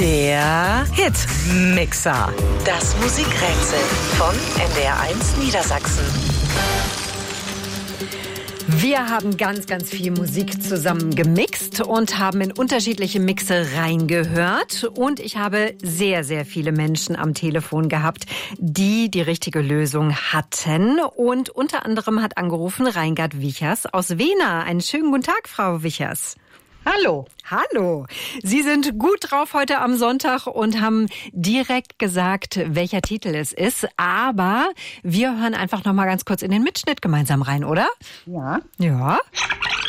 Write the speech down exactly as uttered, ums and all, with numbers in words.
Der Hitmixer. Das Musikrätsel von N D R eins Niedersachsen. Wir haben ganz, ganz viel Musik zusammen gemixt und haben in unterschiedliche Mixe reingehört. Und ich habe sehr, sehr viele Menschen am Telefon gehabt, die die richtige Lösung hatten. Und unter anderem hat angerufen Reingard Wichers aus Wehna. Einen schönen guten Tag, Frau Wichers. Hallo. Hallo. Sie sind gut drauf heute am Sonntag und haben direkt gesagt, welcher Titel es ist. Aber wir hören einfach noch mal ganz kurz in den Mitschnitt gemeinsam rein, oder? Ja. Ja.